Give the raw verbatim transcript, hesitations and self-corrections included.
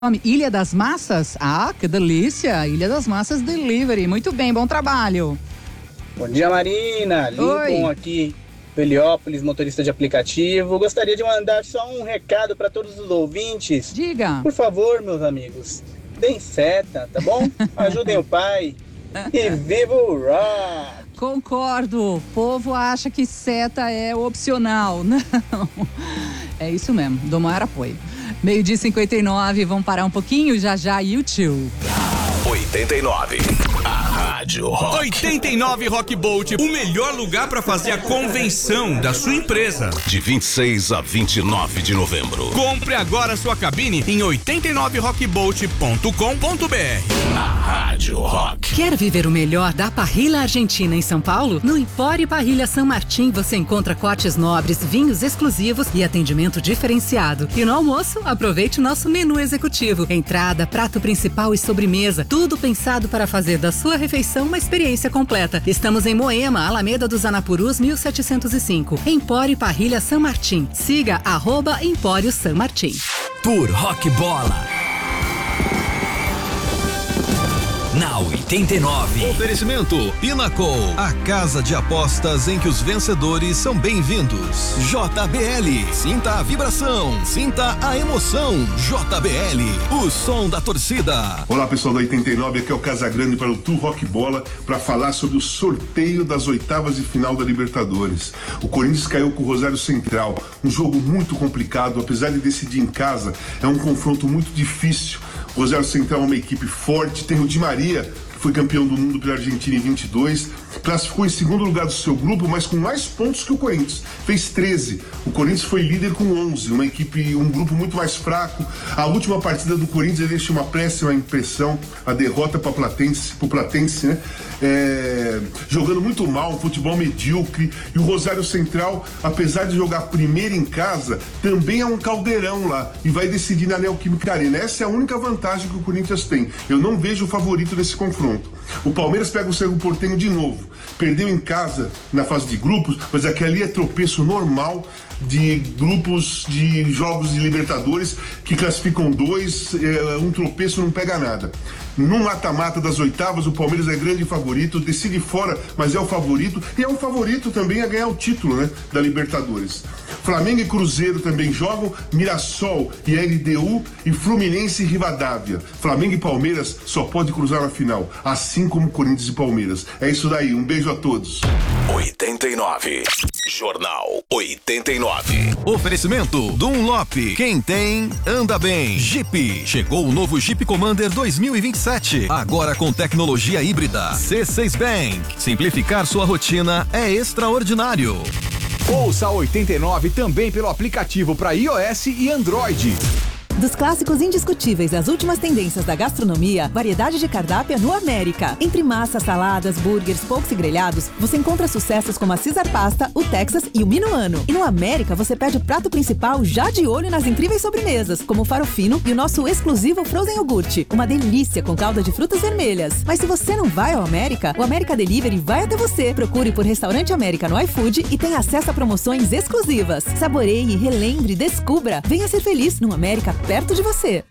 Nome, Ilha das Massas? Ah, que delícia! Ilha das Massas Delivery. Muito bem, bom trabalho. Bom dia, Marina. Lincoln aqui, Heliópolis, motorista de aplicativo. Gostaria de mandar só um recado para todos os ouvintes. Diga. Por favor, meus amigos, deem seta, tá bom? Ajudem o pai. E viva o rock! Concordo. O povo acha que seta é opcional. Não. É isso mesmo. Dou maior apoio. Meio-dia e cinquenta e nove, vamos parar um pouquinho? Já já, YouTube. oitenta e nove. A Rádio Rock. oitenta e nove Rock Bolt, o melhor lugar para fazer a convenção da sua empresa. De vinte e seis a vinte e nove de novembro. Compre agora sua cabine em oitenta e nove rock bolt ponto com ponto b r. A Rádio Rock. Quer viver o melhor da parrilha argentina em São Paulo? No Empório Parrilha San Martín você encontra cortes nobres, vinhos exclusivos e atendimento diferenciado. E no almoço, aproveite o nosso menu executivo. Entrada, prato principal e sobremesa. Tudo pensado para fazer da sua refeição uma experiência completa. Estamos em Moema, Alameda dos Anapurus, mil setecentos e cinco. Empório Parrilha San Martín. Siga arroba Empório San Martín. Por Rock Bola. Na oitenta e nove. Oferecimento Pinnacle, a casa de apostas em que os vencedores são bem-vindos. J B L, sinta a vibração, sinta a emoção. J B L, o som da torcida. Olá, pessoal da oitenta e nove, aqui é o Casagrande para o Tour Rock Bola para falar sobre o sorteio das oitavas de final da Libertadores. O Corinthians caiu com o Rosário Central, um jogo muito complicado, apesar de decidir em casa, é um confronto muito difícil. O Rosário Central é uma equipe forte, tem o Di Maria, que foi campeão do mundo pela Argentina em vinte e dois, classificou em segundo lugar do seu grupo, mas com mais pontos que o Corinthians, fez treze. O Corinthians foi líder com onze, uma equipe, um grupo muito mais fraco. A última partida do Corinthians deixa uma péssima impressão, a derrota para o Platense, pro Platense, né? É, jogando muito mal, um futebol medíocre. E o Rosário Central, apesar de jogar primeiro em casa, também é um caldeirão lá e vai decidir na Neoquímica Arena. Essa é a única vantagem que o Corinthians tem. Eu não vejo o favorito nesse confronto. O Palmeiras pega o Cerro Porteño de novo. Perdeu em casa na fase de grupos, mas aqui ali é tropeço normal de grupos de jogos de Libertadores que classificam dois, é, um tropeço não pega nada. No mata-mata das oitavas, o Palmeiras é grande favorito, decide fora, mas é o favorito, e é um favorito também a ganhar o título, né, da Libertadores. Flamengo e Cruzeiro também jogam, Mirassol e L D U e Fluminense e Rivadavia. Flamengo e Palmeiras só pode cruzar na final, assim como Corinthians e Palmeiras. É isso daí, um beijo a todos. oitenta e nove. Jornal oitenta e nove. Oferecimento Dunlop, quem tem, anda bem. Jeep, chegou o novo Jeep Commander dois mil e vinte e sete, agora com tecnologia híbrida. C seis Bank, simplificar sua rotina é extraordinário. Ouça a oitenta e nove também pelo aplicativo para iOS e Android. Dos clássicos indiscutíveis das últimas tendências da gastronomia, variedade de cardápio no América. Entre massas, saladas, burgers, pokes e grelhados, você encontra sucessos como a Caesar Pasta, o Texas e o Minuano. E no América você pede o prato principal já de olho nas incríveis sobremesas, como o farofino e o nosso exclusivo Frozen Yogurt, uma delícia com calda de frutas vermelhas. Mas se você não vai ao América, o América Delivery vai até você. Procure por Restaurante América no iFood e tenha acesso a promoções exclusivas. Saboreie, relembre, descubra. Venha ser feliz no América perto de você.